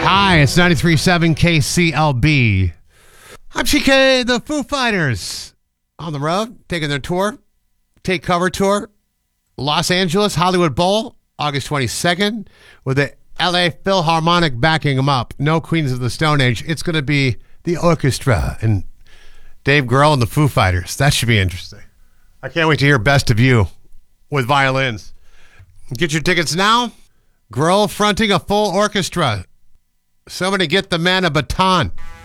Hi, it's 93.7 KCLB. I'm CK, the Foo Fighters. On the road, taking their tour. Take Cover Tour. Los Angeles, Hollywood Bowl, August 22nd, with the LA Philharmonic backing them up. No Queens of the Stone Age. It's going to be the orchestra and Dave Grohl and the Foo Fighters. That should be interesting. I can't wait to hear Best of You with violins. Get your tickets now. Grohl fronting a full orchestra. Somebody get the man a baton.